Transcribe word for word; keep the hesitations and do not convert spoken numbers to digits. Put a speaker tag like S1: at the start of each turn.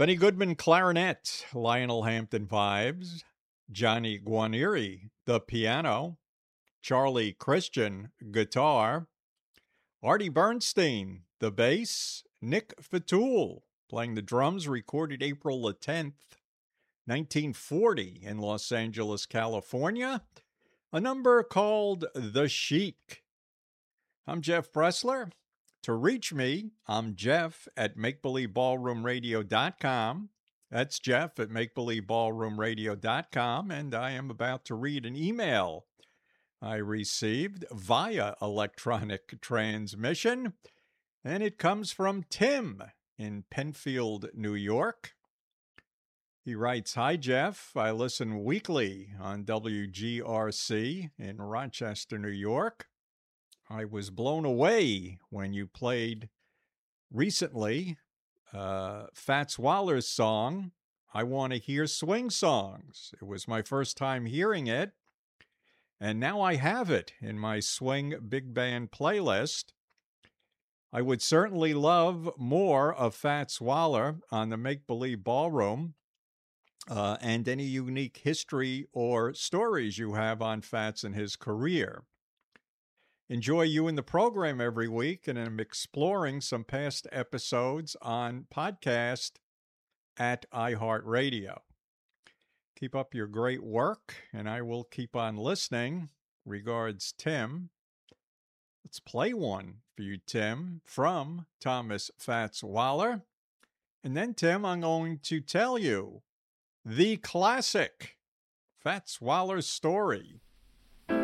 S1: Benny Goodman clarinet, Lionel Hampton vibes, Johnny Guarnieri the piano, Charlie Christian guitar, Artie Bernstein the bass, Nick Fatul playing the drums, recorded April the tenth, nineteen forty in Los Angeles, California, a number called The Chic. I'm Jeff Bressler. To reach me, I'm Jeff at make believe ballroom radio dot com. That's Jeff at make believe ballroom radio dot com, and I am about to read an email I received via electronic transmission, and it comes from Tim in Penfield, New York. He writes, "Hi, Jeff. I listen weekly on W G R C in Rochester, New York. I was blown away when you played recently uh, Fats Waller's song, I Want to Hear Swing Songs. It was my first time hearing it, and now I have it in my swing big band playlist. I would certainly love more of Fats Waller on the Make Believe Ballroom uh, and any unique history or stories you have on Fats and his career. Enjoy you in the program every week, and I'm exploring some past episodes on podcast at iHeartRadio. Keep up your great work, and I will keep on listening. Regards, Tim." Let's play one for you, Tim, from Thomas Fats Waller. And then, Tim, I'm going to tell you the classic Fats Waller's story.